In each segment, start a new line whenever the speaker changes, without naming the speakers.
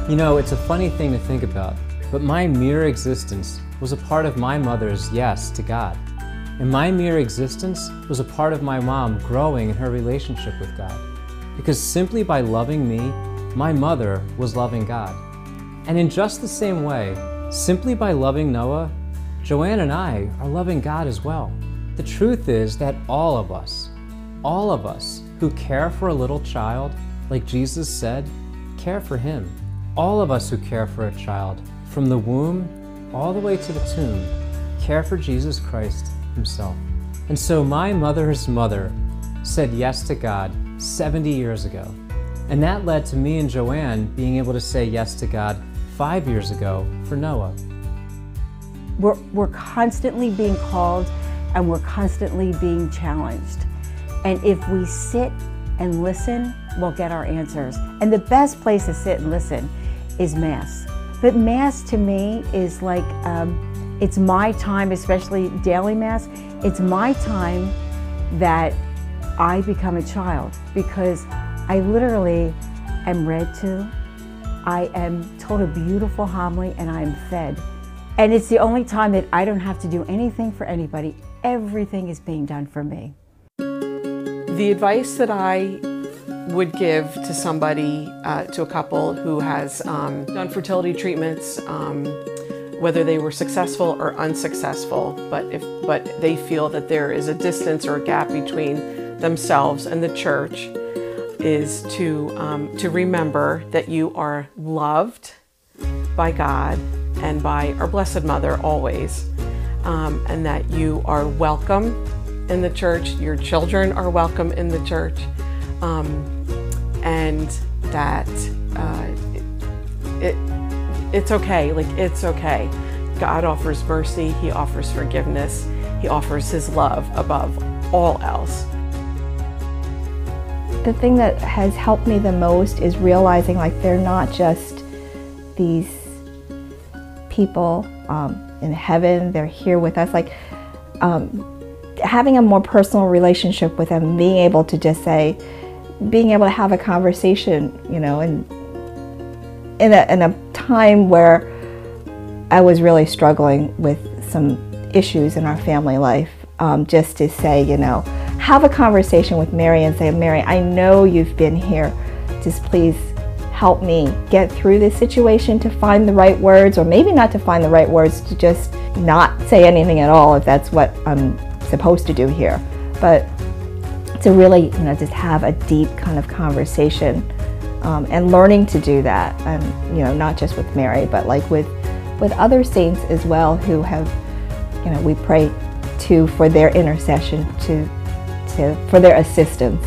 You know, it's a funny thing to think about, but my mere existence was a part of my mother's yes to God. And my mere existence was a part of my mom growing in her relationship with God. Because simply by loving me, my mother was loving God. And in just the same way, simply by loving Noah, Joanne and I are loving God as well. The truth is that all of us who care for a little child, like Jesus said, care for him. All of us who care for a child, from the womb all the way to the tomb, care for Jesus Christ himself. And so my mother's mother said yes to God 70 years ago. And that led to me and Joanne being able to say yes to God 5 years ago for Noah.
We're constantly being called and we're constantly being challenged. And if we sit and listen, we'll get our answers. And the best place to sit and listen is Mass. But Mass to me is like, it's my time, especially daily Mass, it's my time that I become a child, because I literally am read to, I am told a beautiful homily, and I am fed. And it's the only time that I don't have to do anything for anybody. Everything is being done for me.
The advice that I would give to somebody, to a couple who has done fertility treatments, whether they were successful or unsuccessful, but they feel that there is a distance or a gap between themselves and the church, is to remember that you are loved by God and by our Blessed Mother always, and that you are welcome in the church, your children are welcome in the church, and that it's okay, like it's okay. God offers mercy, He offers forgiveness, He offers His love above all else.
The thing that has helped me the most is realizing like they're not just these people in heaven, they're here with us. Like having a more personal relationship with them, being able to just say, being able to have a conversation, you know, and in a time where I was really struggling with some issues in our family life, just to say, you know, have a conversation with Mary and say, Mary, I know you've been here. Just please help me get through this situation, to find the right words, or maybe not to find the right words, to just not say anything at all if that's what I'm supposed to do here. But to really, you know, just have a deep kind of conversation, and learning to do that, and you know, not just with Mary, but like with other saints as well, who have, you know, we pray to for their intercession, for their assistance.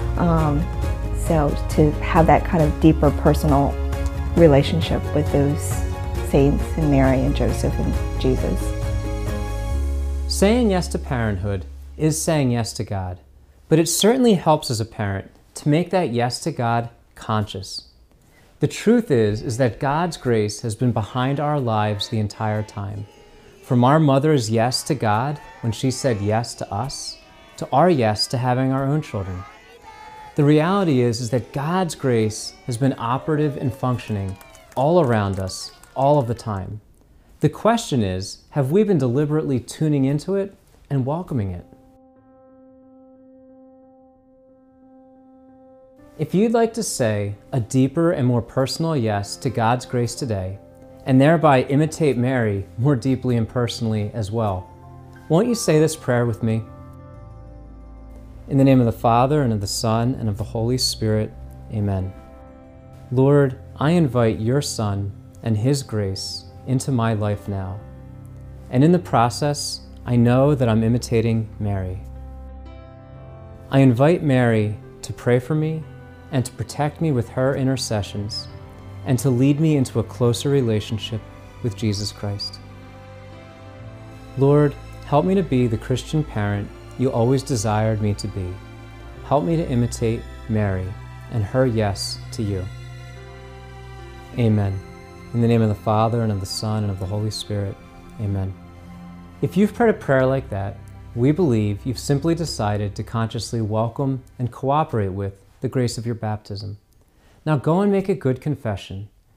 So to have that kind of deeper personal relationship with those saints and Mary and Joseph and Jesus.
Saying yes to parenthood is saying yes to God, but it certainly helps as a parent to make that yes to God conscious. The truth is that God's grace has been behind our lives the entire time. From our mother's yes to God when she said yes to us, to our yes to having our own children. The reality is that God's grace has been operative and functioning all around us, all of the time. The question is, have we been deliberately tuning into it and welcoming it? If you'd like to say a deeper and more personal yes to God's grace today, and thereby imitate Mary more deeply and personally as well, won't you say this prayer with me? In the name of the Father, and of the Son, and of the Holy Spirit, amen. Lord, I invite your Son and His grace into my life now. And in the process, I know that I'm imitating Mary. I invite Mary to pray for me and to protect me with her intercessions, and to lead me into a closer relationship with Jesus Christ. Lord, help me to be the Christian parent you always desired me to be. Help me to imitate Mary and her yes to you. Amen. In the name of the Father, and of the Son, and of the Holy Spirit, amen. If you've prayed a prayer like that, we believe you've simply decided to consciously welcome and cooperate with the grace of your baptism. Now go and make a good confession